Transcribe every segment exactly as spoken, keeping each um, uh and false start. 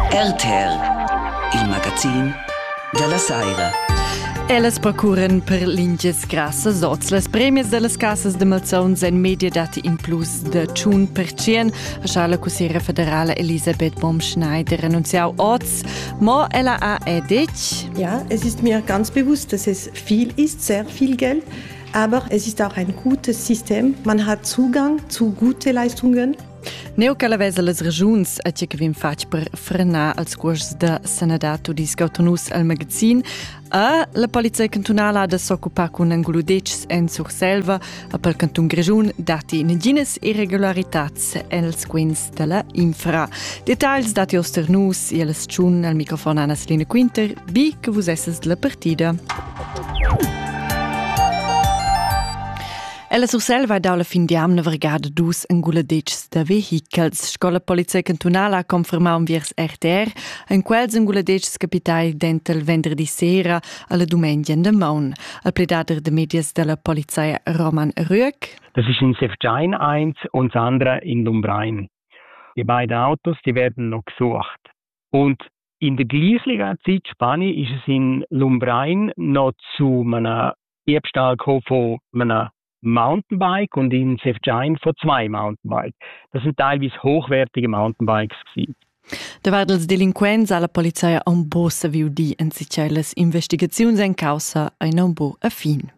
R T R, il magazin della Saira. Ellas procuran per linges grassas oz. Les premies de les cassas de malzons en media dati in plus de tschun per cien. A la cusiera federale Elisabeth Baum-Schneider annunciau oz. Mo ella ha edich. Ja, es ist mir ganz bewusst, dass es viel ist, sehr viel Geld. Aber es ist auch ein gutes System. Man hat Zugang zu guten Leistungen. Neu che la vesa les regions a che che vim fac per frenar als curs de Senadat dis Gautonus al magazin a la polizia cantonala ha de s'occupar con angoludets en Surselva a pel canton Grischun dati negines irregularitats els quins de la infra. Details dati osternus e les tschun al microfono Anna Selina Quinter bi che vos esses de la partida. Ella Surselva ha dau la fin diamna vergada dus anguladets de vehicles. Scola Polizia Cantonala ha confermau viers R T R en quels anguladets capitai dentel venderdi sera alla domenica de maun. Al pledader de medias de la Polizia Roman Rüegg. Das ist in Sefjain eins und das andere in Lumbrain. Die beiden Autos, die werden noch gesucht. Und in der gleichen Zeitspanne ist es in Lumbrain noch zu einem Diebstahl gekommen von einem Mountainbike und in Sefjain von zwei Mountainbikes. Das sind teilweise hochwertige Mountainbikes gewesen. Da war els delinquents alla polizia un bo saviu di en sicelles investigaziuns en causa ein un bo a fin.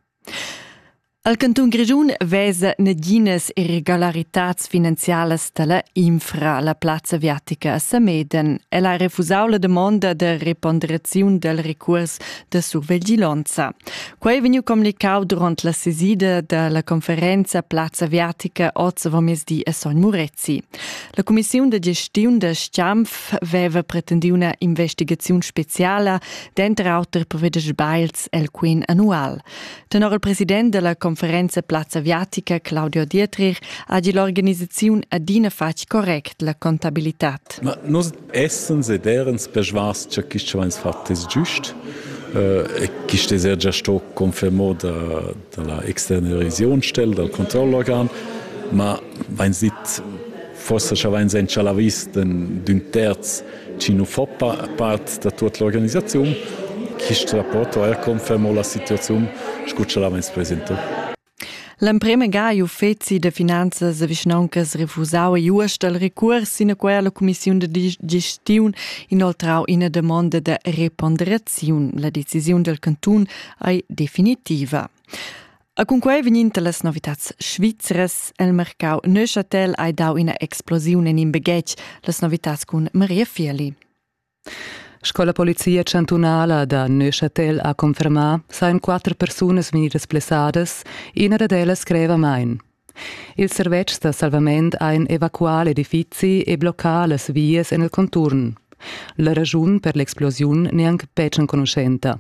Al canton Grischun vesa negines irregolaritats finanzialas de la infra, la Plaza Viatica a Sameden. El ha refusau la demanda de reponderaziun del recurs de surveglianza. Quai è veniu comunicau durant la sesida de la conferenza Plaza Viatica oz vomes di a Son Murezzi. La Commissione de Gestiun de Sciamf veva pretendiu una investigaziun speciala d'entre auter prevede sbails el quin annual. Tenor il president de la Conferenza Plaza Viatica, Claudio Dietrich, ha l'organizzazione adina fac correct la contabilitat. Ma nos essens ed erens per schwarz che quist schweins fatt es giust. E quist es er già sto confermo da dalla externalisationsstelle dal controllorgan, ma wenn sit forse schweins en chalavis d'un terz ci nu fa part da tutta l'organizzazione. Questo rapporto è confermo la situazione, scuccia la mens presento. L'emprema gai uffizi de finanzas avischnoncas refusau e just al recurs in quella la Commissione de Gestiun inoltrau in demanda de reponderaziun. La decisione del cantun è definitiva. A con quei veninte las novitats svizzeras, el mercau Neuchâtel ha dau in explosione in Beghetg, las novitats con Maria Fieli. Scola Polizia Cantonala da Neuchâtel ha confermà sain quattro persunas venidas plessadas, ina d'ellas creva main. Il servetg da salvament ha in evacuà l'edifici e bloccà las vias en el conturn. La ragiun per l'explosion neanche pecen conoscenta.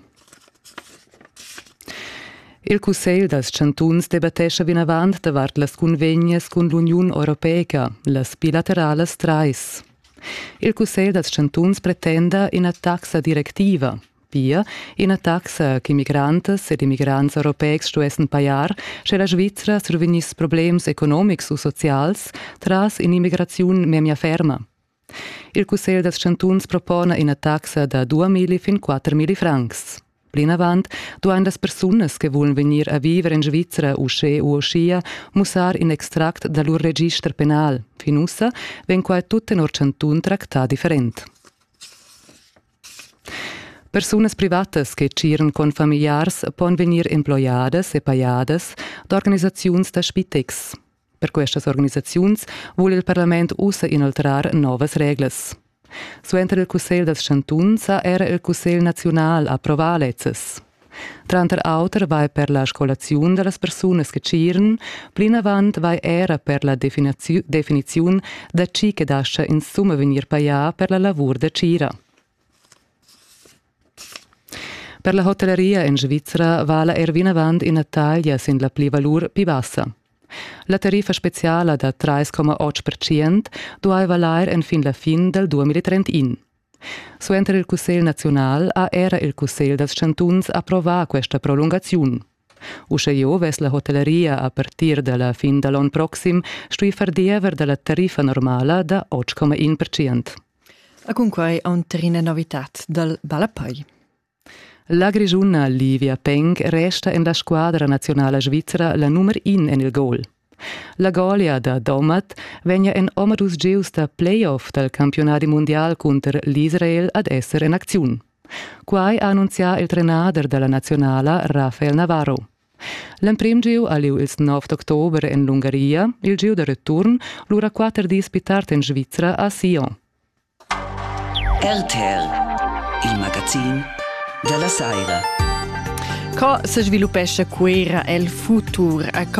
Il Cussegl dels Cantuns debattescha vinavant davart las convegnas con l'Union Europea, las bilaterales trais. Il Cussegl dels Cantuns pretenda una taxa directiva, pia una taxa che migrantes ed immigrants europecs stuessen paiar, che la Svizzera survenis problems economics u socials tras in immigraziun memia ferma. Il Cussegl dels Cantuns propona una taxa da due mili fin quattro mili francs. Plin avant, duan das personas che vulen venir a vivere in Svizzera o sche o oschia musar in extract da lur register penal. Finussa, ven quai tutte nor cantun tracta different. Personas privatas che ciren con familiars pon venir employades e paiades d'organisaziuns da Spitex. Per questas organisaziuns vuole il Parlament usa inoltrar novas reglas. Suenter il Cussegl dels Cantuns era il Cussegl Nacional a provar lezzes. Tranter auter vai per la scolazione delle persone che ciren, plin avant vai era per la definizione da ci che dascia in summa venir paià per la lavur da cira. Per la hotelleria in Svizzera va la ervin avant in Italia sin la plivalur pi bassa. La tariffa speciale da tre virgola otto per cento doveva valere en fin la fin del duemilatrentuno. Suenter il Cussegl Nacional a era il Cussegl dels Cantuns approvà questa prolungazione. Usce io ves la hotelleria a partir della fin dell'anno proxim stui far diever della tariffa normale da otto virgola uno per cento. E con quei un terina novitat del Balapai. La grigiuna Livia Peng resta in la squadra nazionale svizzera la numero in en il gol. La Golia da Domat vegna en omadus gius da playoff del campionati mondial contro l'Israel ad esser in azione. Quai ha annunziato il trenader della nazionale Rafael Navarro. L'emprim giu ha liu il nove ottobre in Ungheria, il giu de return l'ura quattro dis pitart in Svizzera a Sion. R T L, il magazin della Saira. Co se sviluppesce quera el futur, a